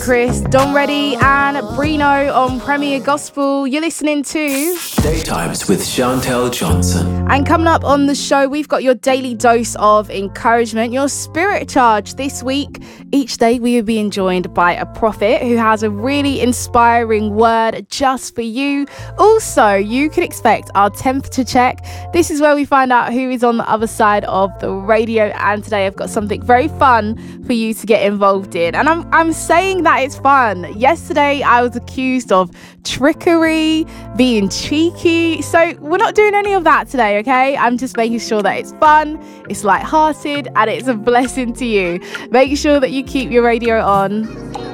Chris, Don Reddy and Brino on Premier Gospel. You're listening to Daytimes with Chantel Johnson. And coming up on the show, we've got your daily dose of encouragement, your spirit charge this week. Each day we are being joined by a prophet who has a really inspiring word just for you. Also, you can expect our temperature check. This is where we find out who is on the other side of the radio. And today I've got something very fun for you to get involved in. And I'm saying that it's fun. Yesterday I was accused of trickery, being cheeky. So we're not doing any of that today, okay? I'm just making sure that it's fun, it's lighthearted, and it's a blessing to you. Make sure that you keep your radio on.